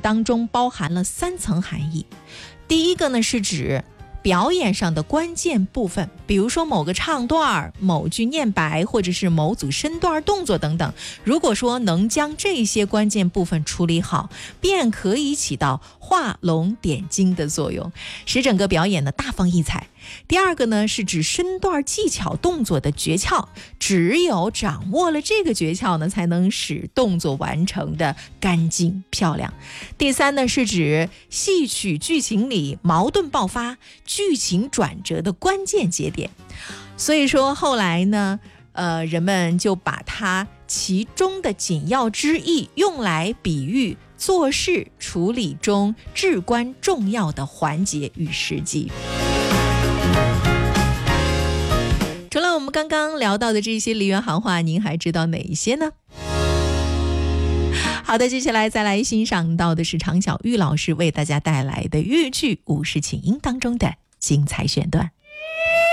当中包含了3层含义。第一个呢，是指表演上的关键部分，比如说某个唱段、某句念白，或者是某组身段动作等等。如果说能将这些关键部分处理好，便可以起到画龙点睛的作用，使整个表演呢大放异彩。第二个呢，是指身段技巧动作的诀窍，只有掌握了这个诀窍呢，才能使动作完成的干净漂亮。第三呢，是指戏曲剧情里矛盾爆发、剧情转折的关键节点。所以说后来呢，人们就把它其中的紧要之意用来比喻做事处理中至关重要的环节与时机。除了我们刚刚聊到的这些梨园行话，您还知道哪一些呢？好的，接下来再来欣赏到的是常小玉老师为大家带来的豫剧《武氏请缨》当中的精彩选段。